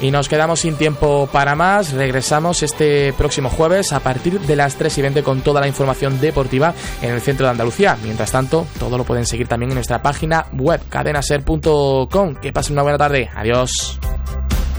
Y nos quedamos sin tiempo para más. Regresamos este próximo jueves a partir de las 3:20 con toda la información deportiva en el centro de Andalucía. Mientras tanto, todo lo pueden seguir también en nuestra página web cadenaser.com. Que pasen una buena tarde. Adiós.